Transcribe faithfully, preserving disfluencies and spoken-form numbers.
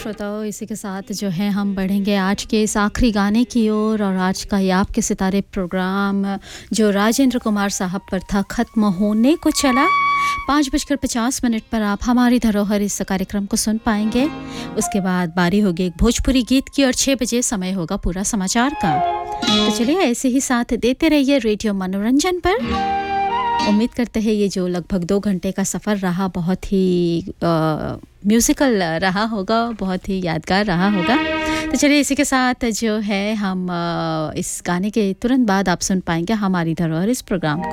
श्रोताओं, इसी के साथ जो है हम बढ़ेंगे आज के इस आखिरी गाने की ओर। और, और आज का ये आपके सितारे प्रोग्राम जो राजेंद्र कुमार साहब पर था ख़त्म होने को चला। पाँच बजकर पचास मिनट पर आप हमारी धरोहर इस कार्यक्रम को सुन पाएंगे। उसके बाद बारी होगी एक भोजपुरी गीत की और छः बजे समय होगा पूरा समाचार का। तो चलिए ऐसे ही साथ देते रहिए रेडियो मनोरंजन पर। उम्मीद करते हैं ये जो लगभग दो घंटे का सफ़र रहा बहुत ही आ, म्यूज़िकल रहा होगा, बहुत ही यादगार रहा होगा। तो चलिए इसी के साथ जो है हम आ, इस गाने के तुरंत बाद आप सुन पाएंगे हमारी धरोहर इस प्रोग्राम को।